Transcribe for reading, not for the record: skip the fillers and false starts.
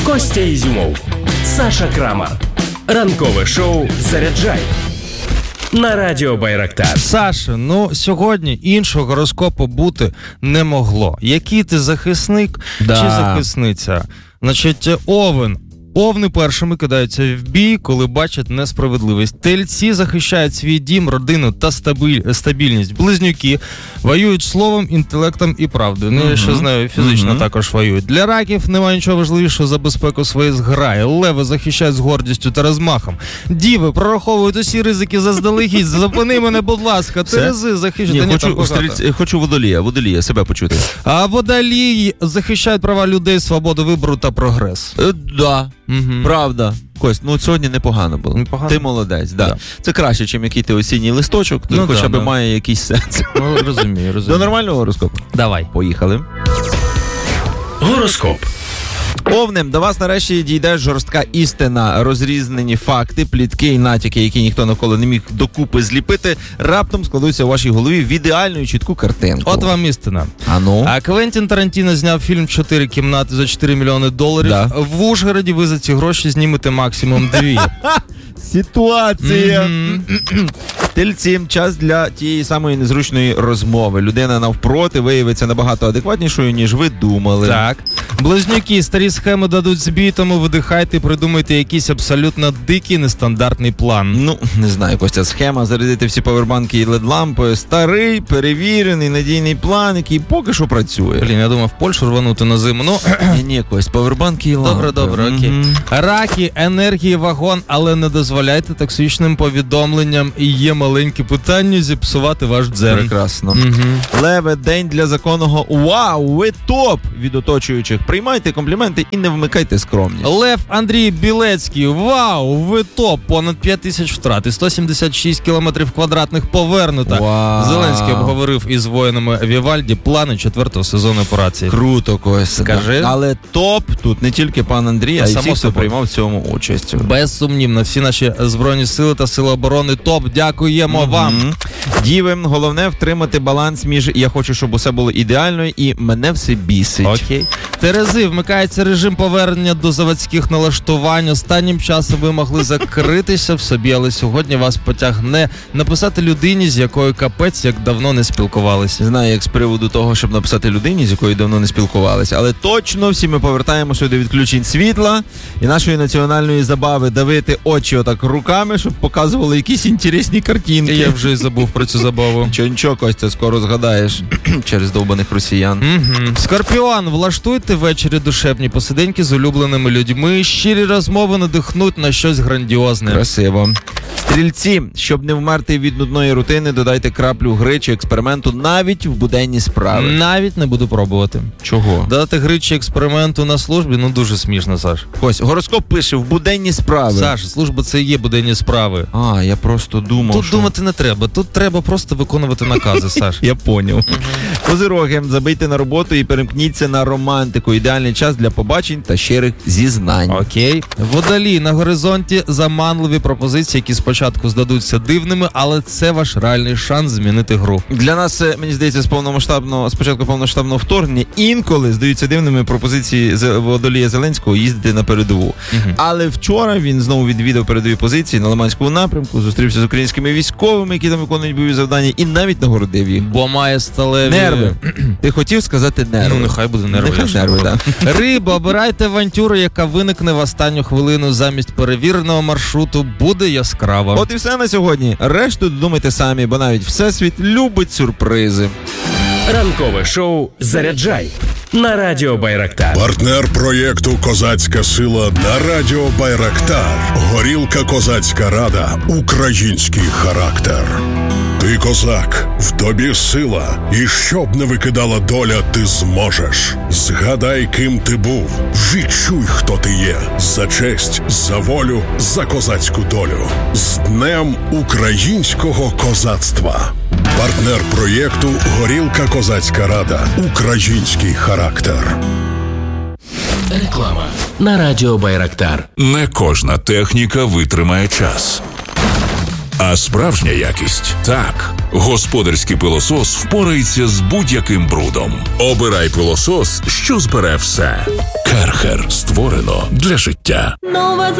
Костя Ізюмов, Саша Крамар. Ранкове шоу «Заряджай» на радіо Байрактар. Саша, сьогодні іншого гороскопу бути не могло. Який ти захисник чи захисниця? Значить, Овен. Овни першими кидаються в бій, коли бачать несправедливість. Тельці захищають свій дім, родину та стабільність. Близнюки воюють словом, інтелектом і правдою. Я ще знаю, фізично також воюють. Для раків немає нічого важливішого за безпеку своєї зграї. Леви захищають з гордістю та розмахом. Діви прораховують усі ризики заздалегідь. Зупини мене, будь ласка. Терези захищають. Хочу водолія себе почути. А водолії захищають права людей, свободу вибору та прогрес. Правда. Кость, сьогодні непогано було. Ти молодець, да. Це краще, ніж який ти осінній листочок, то хоча б має якийсь сенс. Розумію. До нормального гороскопу? Давай. Поїхали. Гороскоп. Овнем, до вас нарешті дійде жорстка істина. Розрізнені факти, плітки і натяки, які ніхто навколо не міг докупи зліпити, раптом складуться у вашій голові в ідеальну і чітку картинку. От вам істина. А Квентін Тарантіно зняв фільм «4 кімнати» за $4 мільйони. Да. В Ужгороді ви за ці гроші знімете максимум 2. Ситуація. Тельці, час для тієї самої незручної розмови. Людина навпроти виявиться набагато адекватнішою, ніж ви думали. Так. Близнюки, старі схеми дадуть збій, тому видихайте і придумайте якийсь абсолютно дикий, нестандартний план. Не знаю, Костя, схема зарядити всі павербанки і LED-лампи. Старий, перевірений, надійний план, який поки що працює. Я думав, в Польщу рванути на зиму. Ні, Кость, павербанки і лампи. Добре, окей. Раки, енергії, вагон, але не дозволяйте токсичним повідомленням і є маленьке питання зіпсувати ваш дзен. Прекрасно. Леве, день для законного «Вау, ви топ!» від оточуючих. Приймайте компліменти і не вмикайте скромність. Лев Андрій Білецький. Вау, ви топ! Понад 5000 втрат і 176 кілометрів квадратних повернуто. Вау. Зеленський обговорив із воїнами Вівальді плани 4-го сезону операції. Круто, Костя. Скажи. Але топ тут не тільки пан Андрій, а й всі, хто приймав в цьому участь. Безсумнівно, всі наші Збройні сили та Сили оборони топ. Дякуємо вам. Діви, головне втримати баланс між «я хочу, щоб усе було ідеально» і «мене все бісить». Окей. Терези, вмикається режим повернення до заводських налаштувань. Останнім часом ви могли закритися в собі, але сьогодні вас потягне написати людині, з якою капець як давно не спілкувалися. Знаю, як з приводу того, щоб написати людині, з якою давно не спілкувалися, але точно всі ми повертаємося до відключень світла і нашої національної забави давити очі отак руками, щоб показували якісь інтересні картинки. Я вже й забув про цю забаву. Нічого, Костя, скоро згадаєш через довбаних росіян. Скорпіон, влаштуйте ввечері душевні посиденьки з улюбленими людьми, щирі розмови надихнуть на щось грандіозне. Красиво. Стрільці, щоб не вмерти від нудної рутини, додайте краплю гри чи експерименту навіть в буденні справи. Навіть не буду пробувати. Чого? Додати гри чи експерименту на службі, дуже смішно, Саш. Ось, гороскоп пише в буденні справи. Саш, служба це і є буденні справи. Я просто думав, Тут думати не треба, тут треба просто виконувати накази, Саш. Я поняв. Козироги, забийте на роботу і перемкніться на романтику. Ідеальний час для побачень та щирих зізнань. Окей. Водолій, на горизонті заманливі пропозиції, які спочатку здадуться дивними, але це ваш реальний шанс змінити гру. Для нас, мені здається, з початку повномасштабного вторгнення інколи здаються дивними пропозиції Водолія Зеленського їздити на передову. Але вчора він знову відвідав передові позиції на Лиманському напрямку, зустрівся з українськими військовими, які там виконують бойові завдання, і навіть нагородив їх. Бо має сталеві... Нерви. Ти хотів сказати нерви. Нехай буде нерви. Нехай нерви, да. Риба, обирайте авантюру, яка виникне в останню хвилину замість перевіреного маршруту, буде яскрава. От і все на сьогодні. Решту додумайте самі, бо навіть Всесвіт любить сюрпризи. Ранкове шоу «Заряджай» на радіо Байрактар. Партнер проєкту «Козацька сила» на радіо Байрактар. Горілка «Козацька рада». Український характер. Ти козак, в тобі сила, і щоб не викидала доля, ти зможеш. Згадай, ким ти був, відчуй, хто ти є. За честь, за волю, за козацьку долю. З Днем українського козацтва. Партнер проєкту «Горілка Козацька рада». Український характер. Реклама на радіо Байрактар. Не кожна техніка витримає час. А справжня якість – так. Господарський пилосос впорається з будь-яким брудом. Обирай пилосос, що збере все. Керхер. Створено для життя. Нова